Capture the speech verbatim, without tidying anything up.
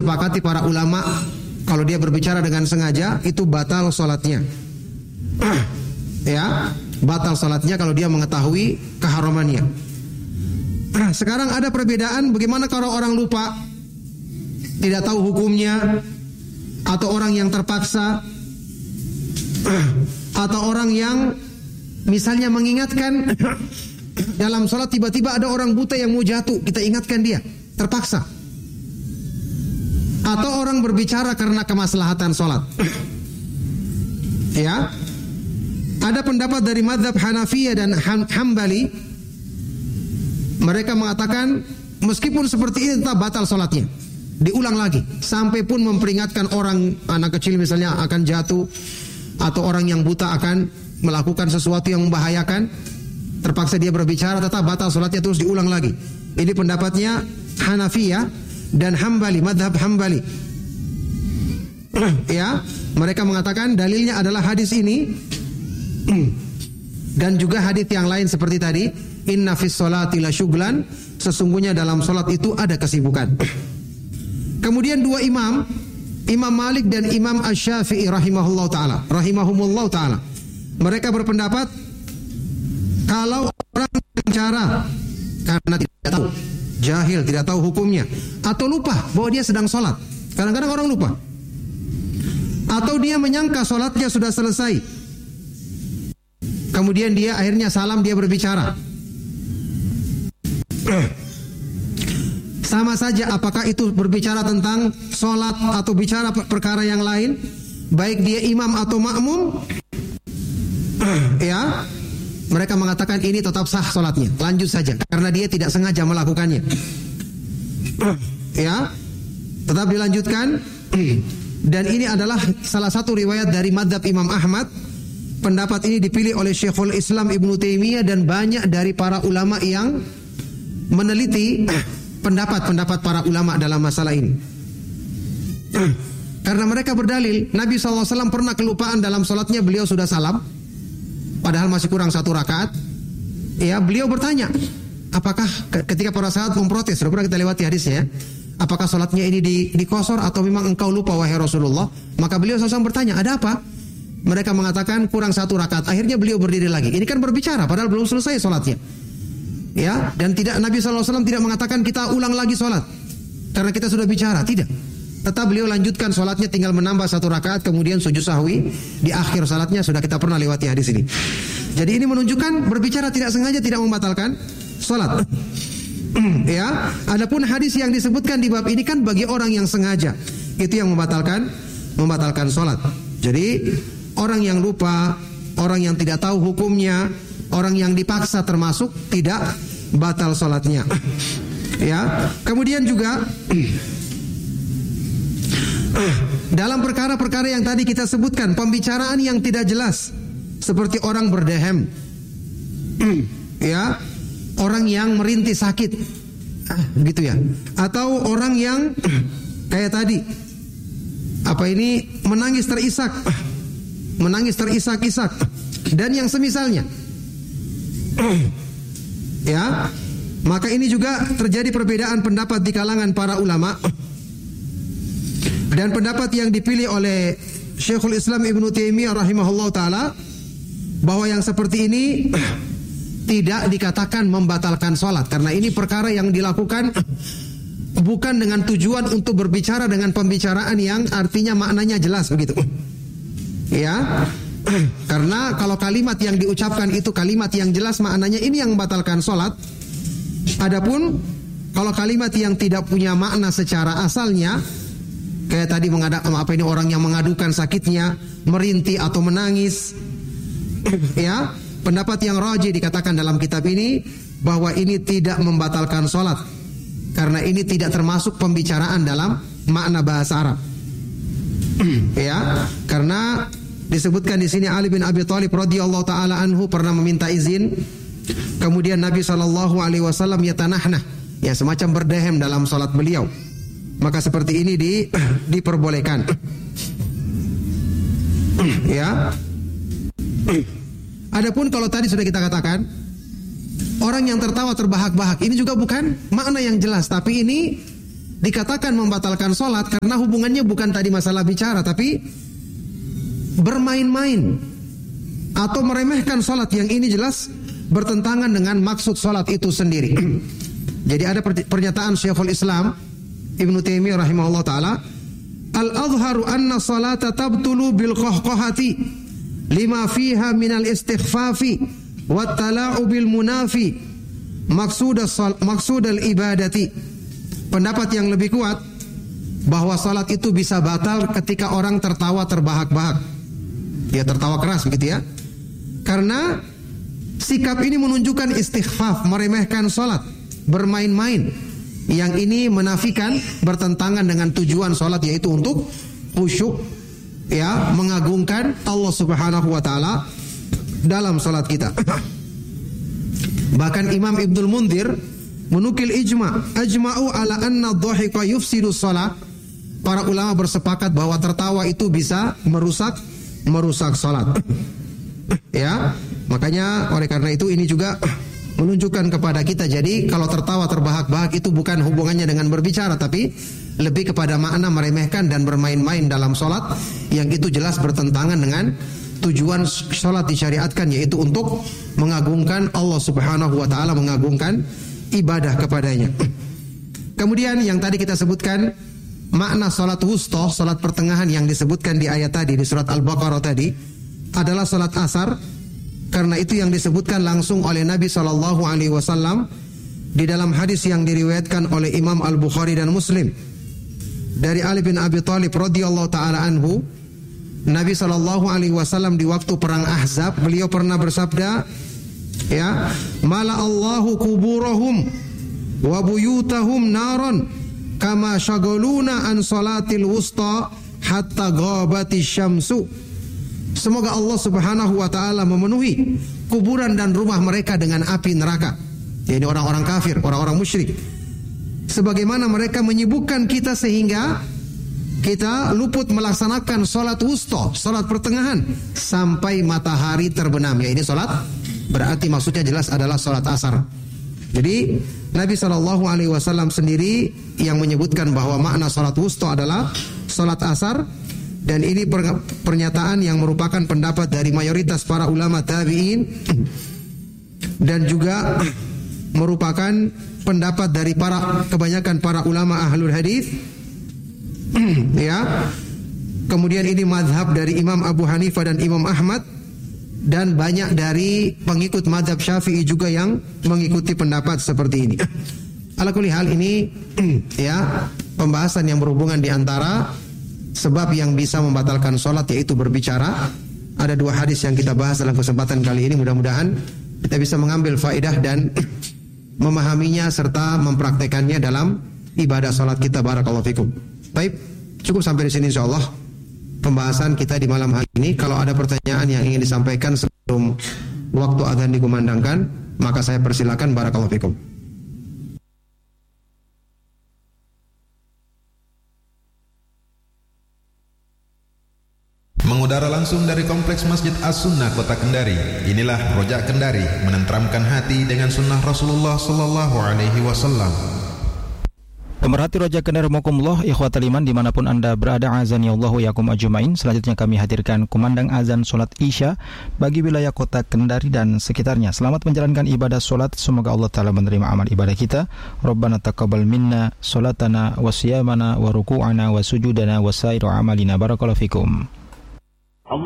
disepakati para ulama kalau dia berbicara dengan sengaja itu batal sholatnya. Ya, batal sholatnya kalau dia mengetahui keharamannya. Sekarang ada perbedaan bagaimana kalau orang lupa, tidak tahu hukumnya, atau orang yang terpaksa, atau orang yang misalnya mengingatkan dalam sholat tiba-tiba ada orang buta yang mau jatuh, kita ingatkan dia, terpaksa. Atau orang berbicara karena kemaslahatan sholat. Ya, ada pendapat dari mazhab Hanafiyah dan Hambali, mereka mengatakan meskipun seperti ini tetap batal sholatnya, diulang lagi sampai pun memperingatkan orang, anak kecil misalnya akan jatuh, atau orang yang buta akan melakukan sesuatu yang membahayakan, terpaksa dia berbicara, tetap batal sholatnya, terus diulang lagi. Ini pendapatnya Hanafiyah dan Hambali, madhab Hambali. Ya, mereka mengatakan dalilnya adalah hadis ini dan juga hadis yang lain seperti tadi, inna fis sholati la syughlan, sesungguhnya dalam sholat itu ada kesibukan. Kemudian dua imam, Imam Malik dan Imam Asy-Syafi'i rahimahullah ta'ala, rahimahumullah ta'ala, mereka berpendapat kalau orang bicara karena tidak tahu, jahil, tidak tahu hukumnya, atau lupa bahwa dia sedang sholat. Kadang-kadang orang lupa, atau dia menyangka sholatnya sudah selesai, kemudian dia akhirnya salam, dia berbicara. Sama saja apakah itu berbicara tentang sholat atau bicara perkara yang lain, baik dia imam atau makmum. Ya, mereka mengatakan ini tetap sah sholatnya, lanjut saja, karena dia tidak sengaja melakukannya. Ya, tetap dilanjutkan. Dan ini adalah salah satu riwayat dari madhab Imam Ahmad. Pendapat ini dipilih oleh Syekhul Islam Ibnu Taimiyah dan banyak dari para ulama yang meneliti pendapat-pendapat para ulama dalam masalah ini. Karena mereka berdalil, Nabi shallallahu alaihi wasallam pernah kelupaan dalam sholatnya, beliau sudah salam, padahal masih kurang satu rakaat. Ya, beliau bertanya, apakah ketika para sahabat memprotes, sudah pernah kita lewati hadisnya, apakah sholatnya ini di, dikosor atau memang engkau lupa wahai Rasulullah? Maka beliau shallallahu alaihi wasallam bertanya, ada apa? Mereka mengatakan kurang satu rakaat. Akhirnya beliau berdiri lagi. Ini kan berbicara, padahal belum selesai sholatnya. Ya, dan tidak, Nabi shallallahu alaihi wasallam tidak mengatakan kita ulang lagi sholat karena kita sudah bicara, tidak. Tetap beliau lanjutkan sholatnya, tinggal menambah satu rakaat, kemudian sujud sahwi di akhir sholatnya. Sudah kita pernah lewati hadis ini. Jadi ini menunjukkan berbicara tidak sengaja tidak membatalkan sholat. Ya, adapun hadis yang disebutkan di bab ini kan bagi orang yang sengaja, itu yang membatalkan membatalkan sholat. Jadi orang yang lupa, orang yang tidak tahu hukumnya, orang yang dipaksa termasuk tidak batal sholatnya. Ya, kemudian juga dalam perkara-perkara yang tadi kita sebutkan, pembicaraan yang tidak jelas, seperti orang berdehem, ya, orang yang merintih sakit, gitu ya, atau orang yang kayak tadi, apa ini, menangis terisak, menangis terisak-isak, dan yang semisalnya. Ya, maka ini juga terjadi perbedaan pendapat di kalangan para ulama. Dan pendapat yang dipilih oleh Syekhul Islam Ibnu Taimiyah rahimahullah ta'ala, bahwa yang seperti ini tidak dikatakan membatalkan sholat, karena ini perkara yang dilakukan bukan dengan tujuan untuk berbicara dengan pembicaraan yang artinya maknanya jelas begitu. Ya, karena kalau kalimat yang diucapkan itu kalimat yang jelas maknanya, ini yang membatalkan sholat. Adapun kalau kalimat yang tidak punya makna secara asalnya, kayak tadi mengadak, apa ini, orang yang mengadukan sakitnya, merintih atau menangis, ya, pendapat yang rajih dikatakan dalam kitab ini bahwa ini tidak membatalkan sholat, karena ini tidak termasuk pembicaraan dalam makna bahasa Arab. Ya, karena disebutkan di sini Ali bin Abi Thalib radhiyallahu taala anhu pernah meminta izin, kemudian Nabi sallallahu alaihi wasallam yatanahna, ya, semacam berdehem dalam salat beliau. Maka seperti ini di diperbolehkan. Ya. Adapun kalau tadi sudah kita katakan, orang yang tertawa terbahak-bahak, ini juga bukan makna yang jelas, tapi ini dikatakan membatalkan sholat karena hubungannya bukan tadi masalah bicara, tapi bermain-main atau meremehkan sholat, yang ini jelas bertentangan dengan maksud sholat itu sendiri. Jadi ada pernyataan Syekhul Islam Ibnu Taimiyah rahimahullah ta'ala, al-adharu anna salata tabtulu bil qahqahati lima fiha minal istighfafi wat tala'ubil munafi maksud maksud al-ibadati. Pendapat yang lebih kuat bahwa salat itu bisa batal ketika orang tertawa terbahak-bahak. Dia tertawa keras begitu ya. Karena sikap ini menunjukkan istighfaf, meremehkan salat, bermain-main. Yang ini menafikan, bertentangan dengan tujuan salat, yaitu untuk khusyuk, ya, mengagungkan Allah Subhanahu wa taala dalam salat kita. Bahkan Imam Ibnul Munzir menukil ijma, ajma'u ala anna dhahika yufsidu shalah. Para ulama bersepakat bahwa tertawa itu bisa merusak merusak salat. Ya, makanya oleh karena itu ini juga menunjukkan kepada kita, jadi kalau tertawa terbahak-bahak itu bukan hubungannya dengan berbicara, tapi lebih kepada makna meremehkan dan bermain-main dalam salat, yang itu jelas bertentangan dengan tujuan salat disyariatkan, yaitu untuk mengagungkan Allah Subhanahu wa taala, mengagungkan ibadah kepadanya. Kemudian yang tadi kita sebutkan, makna salat wusta, salat pertengahan yang disebutkan di ayat tadi, di surat Al-Baqarah tadi, adalah salat asar. Karena itu yang disebutkan langsung oleh Nabi shallallahu alaihi wasallam di dalam hadis yang diriwayatkan oleh Imam Al-Bukhari dan Muslim dari Ali bin Abi Thalib radhiyallahu taala anhu. Nabi shallallahu alaihi wasallam di waktu perang Ahzab, beliau pernah bersabda, ya, mala Allahu kuburahum wa buyutahum naron kama syagoluna an salatil wusta hatta ghabati syamsu. Semoga Allah Subhanahu wa taala memenuhi kuburan dan rumah mereka dengan api neraka. Ini orang-orang kafir, orang-orang musyrik. Sebagaimana mereka menyibukkan kita sehingga kita luput melaksanakan salat wusta, salat pertengahan sampai matahari terbenam. Ya, ini salat berarti maksudnya jelas adalah salat asar. Jadi Nabi shallallahu alaihi wasallam sendiri yang menyebutkan bahwa makna salat wusta adalah salat asar, dan ini pernyataan yang merupakan pendapat dari mayoritas para ulama tabi'in dan juga merupakan pendapat dari para kebanyakan para ulama ahlul hadis. Ya. Kemudian ini mazhab dari Imam Abu Hanifah dan Imam Ahmad, dan banyak dari pengikut mazhab Syafi'i juga yang mengikuti pendapat seperti ini. Ala kulli hal, ini ya pembahasan yang berhubungan di antara sebab yang bisa membatalkan sholat, yaitu berbicara. Ada dua hadis yang kita bahas dalam kesempatan kali ini. Mudah-mudahan kita bisa mengambil faedah dan memahaminya serta mempraktekannya dalam ibadah sholat kita. Barakallahu fikum. Baik, cukup sampai di sini insyaallah pembahasan kita di malam hari ini. Kalau ada pertanyaan yang ingin disampaikan sebelum waktu adzan dikumandangkan, maka saya persilakan. Barakallahu fikum. Mengudara langsung dari Kompleks Masjid As-Sunnah Kota Kendari. Inilah Rojak Kendari, menenteramkan hati dengan sunnah Rasulullah sallallahu alaihi wasallam. Pemerhati Rojak Kendari Mokumullah, ikhwatal iman dimanapun anda berada, azani Allahu yakum ajmain. Selanjutnya kami hadirkan kumandang azan solat Isya bagi wilayah kota Kendari dan sekitarnya. Selamat menjalankan ibadah solat, semoga Allah Ta'ala menerima amal ibadah kita. Rabbana taqabbal minna solatana wa siyamana wa ruku'ana wa sujudana wa sairu amalina. Barakallahu fikum.